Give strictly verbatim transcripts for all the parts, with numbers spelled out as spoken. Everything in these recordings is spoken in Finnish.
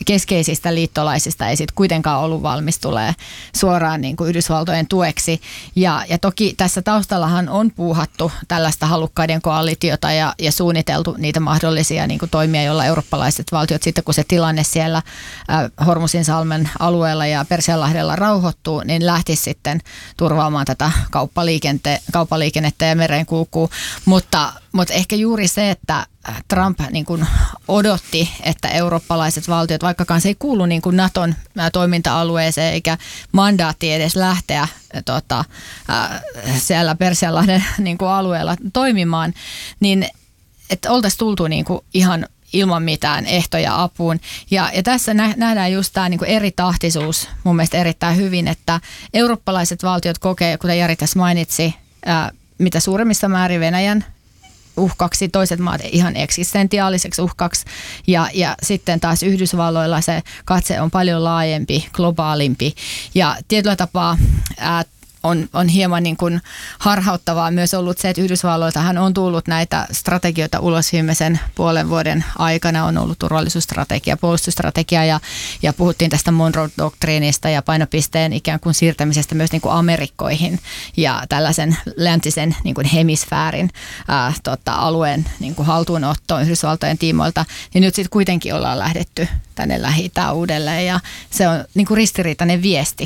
keskeisistä liittolaisista ei sitten kuitenkaan ollut valmis tulee suoraan niin kuin Yhdysvaltojen tueksi. Ja, ja toki tässä taustallahan on puuhattu tällaista halukkaiden koalitiota ja, ja suunniteltu niitä mahdollisia niin kuin toimia, joilla eurooppalaiset valtiot sitten kun se tilanne siellä äh, Hormusin-salmen alueella ja Persianlahdella rauhoittuu, niin lähtisi sitten turvaamaan tätä kauppaliikennettä, kauppaliikennettä ja merenkulkua. Mutta, mutta ehkä juuri se, että Trump niin kuin odotti, että eurooppalaiset valtiot, vaikkakaan se ei kuulu niin kuin Naton toiminta-alueeseen eikä mandaatti edes lähteä tota, äh, siellä Persianlahden niin kuin alueella toimimaan, niin että oltaisiin tultu niin kuin ihan ilman mitään ehtoja apuun. Ja, ja tässä nähdään just tämä niin kuin eri tahtisuus mun mielestä erittäin hyvin, että eurooppalaiset valtiot kokee, kuten Jari tässä mainitsi, ää, mitä suuremmissa määrin Venäjän uhkaksi, toiset maat ihan eksistentiaaliseksi uhkaksi ja, ja sitten taas Yhdysvalloilla se katse on paljon laajempi, globaalimpi ja tietyllä tapaa ää, On, on hieman niin kuin harhauttavaa myös ollut se, että Yhdysvalloiltahan on tullut näitä strategioita ulos viimeisen puolen vuoden aikana. On ollut turvallisuusstrategia, puolustusstrategia ja, ja puhuttiin tästä Monroe-doktriinista ja painopisteen ikään kuin siirtämisestä myös niin kuin Amerikkoihin ja tällaisen läntisen niin kuin hemisfäärin ää, tota, alueen niin kuin haltuunottoon Yhdysvaltojen tiimoilta. Ja nyt sitten kuitenkin ollaan lähdetty tänne Lähi-Itään uudelleen ja se on niin kuin ristiriitainen viesti.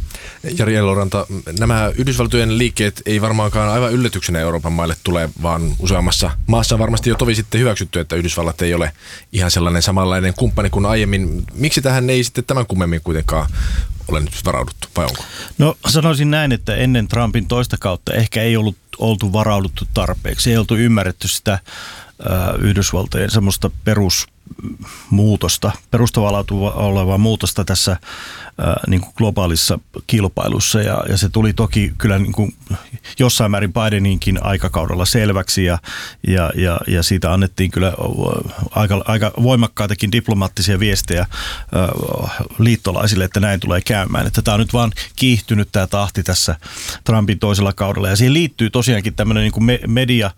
Jari Eloranta, nämä Yhdysvaltojen liikkeet ei varmaankaan aivan yllätyksenä Euroopan maille tule, vaan useammassa maassa on varmasti jo tovi sitten hyväksytty, että Yhdysvallat ei ole ihan sellainen samanlainen kumppani kuin aiemmin. Miksi tähän ei sitten tämän kummemmin kuitenkaan ole nyt varauduttu, vai onko? No sanoisin näin, että ennen Trumpin toista kautta ehkä ei ollut oltu varauduttu tarpeeksi. Ei oltu ymmärretty sitä äh, Yhdysvaltojen semmoista perus muutosta, perustavaa olevaa muutosta tässä ää, niin kuin globaalissa kilpailussa ja, ja se tuli toki kyllä niin kuin jossain määrin Bideninkin aikakaudella selväksi ja, ja, ja, ja siitä annettiin kyllä aika, aika voimakkaitakin diplomaattisia viestejä ää, liittolaisille, että näin tulee käymään. Että tämä on nyt vaan kiihtynyt tämä tahti tässä Trumpin toisella kaudella ja siihen liittyy tosiaankin tämmöinen niin kuin me, media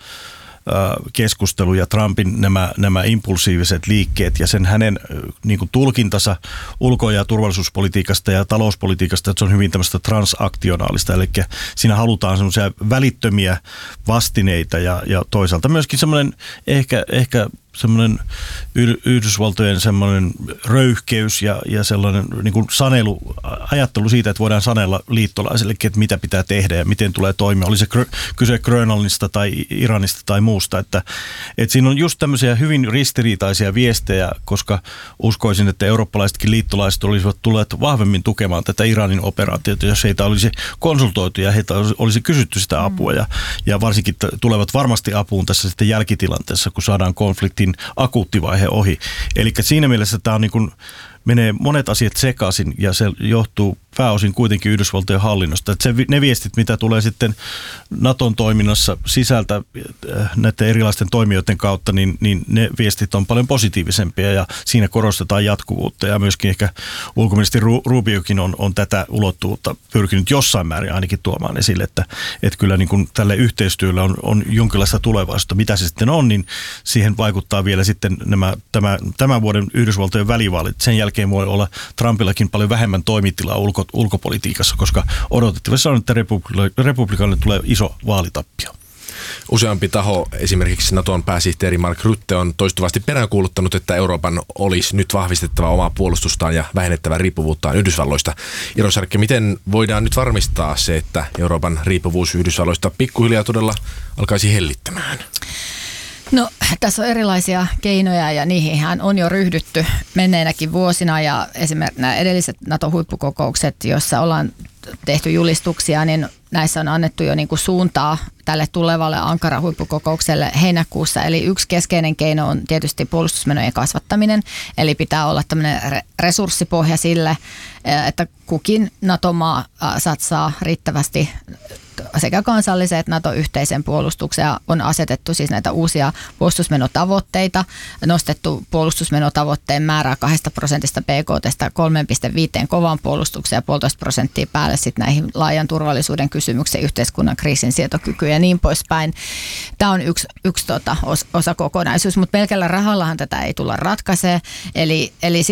keskustelu ja Trumpin nämä, nämä impulsiiviset liikkeet ja sen hänen niin kuin tulkintansa ulko- ja turvallisuuspolitiikasta ja talouspolitiikasta, että se on hyvin tämmöistä transaktionaalista, eli siinä halutaan semmoisia välittömiä vastineita ja, ja toisaalta myöskin semmoinen ehkä, ehkä semmoinen Yhdysvaltojen semmoinen röyhkeys ja, ja sellainen niin kuin sanelu, ajattelu siitä, että voidaan sanella liittolaisille, että mitä pitää tehdä ja miten tulee toimia. Oli se kyse Grönlannista tai Iranista tai muusta. Että, että siinä on just tämmöisiä hyvin ristiriitaisia viestejä, koska uskoisin, että eurooppalaisetkin liittolaiset olisivat tulleet vahvemmin tukemaan tätä Iranin operaatiota, jos heitä olisi konsultoitu ja heitä olisi kysytty sitä apua. Ja, ja varsinkin tulevat varmasti apuun tässä sitten jälkitilanteessa, kun saadaan konflikti akuuttivaihe ohi. Eli siinä mielessä tämä on niin kuin, menee monet asiat sekaisin ja se johtuu pääosin kuitenkin Yhdysvaltojen hallinnosta. Että se, ne viestit, mitä tulee sitten Naton toiminnassa sisältä näiden erilaisten toimijoiden kautta, niin, niin ne viestit on paljon positiivisempia ja siinä korostetaan jatkuvuutta ja myöskin ehkä ulkoministeri Rubiokin on, on tätä ulottuvuutta pyrkinyt jossain määrin ainakin tuomaan esille, että, että kyllä niin kuin tälle yhteistyölle on, on jonkinlaista tulevaisuutta. Mitä se sitten on, niin siihen vaikuttaa vielä sitten nämä, tämä, tämän vuoden Yhdysvaltojen välivaalit. Sen jälkeen voi olla Trumpillakin paljon vähemmän toimitilaa ulko ulkopolitiikassa, koska odotettavissa on, että republikaanille tulee iso vaalitappio. Useampi taho, esimerkiksi Naton pääsihteeri Mark Rutte, on toistuvasti peräänkuuluttanut, että Euroopan olisi nyt vahvistettava omaa puolustustaan ja vähennettävä riippuvuuttaan Yhdysvalloista. Iro Särkkä, miten voidaan nyt varmistaa se, että Euroopan riippuvuus Yhdysvalloista pikkuhiljaa todella alkaisi hellittämään? No tässä on erilaisia keinoja ja niihinhän on jo ryhdytty menneinäkin vuosina ja esimerkiksi nämä edelliset NATO-huippukokoukset, joissa ollaan tehty julistuksia, niin näissä on annettu jo niin kuin suuntaa tälle tulevalle Ankara-huippukokoukselle heinäkuussa. Eli yksi keskeinen keino on tietysti puolustusmenojen kasvattaminen, eli pitää olla tämmöinen resurssipohja sille, että kukin NATO-maa satsaa riittävästi sekä kansalliseen että NATO-yhteisen puolustukseen. On asetettu siis näitä uusia puolustusmenotavoitteita, nostettu puolustusmenotavoitteen määrää kahdesta prosentista B K T:stä kolmeen pilkku viiteen kovan puolustukseen ja puolitoista prosenttia päälle sitten näihin laajan turvallisuuden kysymyksiin, yhteiskunnan kriisinsietokykyyn ja niin poispäin. Tämä on yksi, yksi tota, osa kokonaisuus, mutta pelkällä rahallahan tätä ei tulla ratkaisemaan. Eli, eli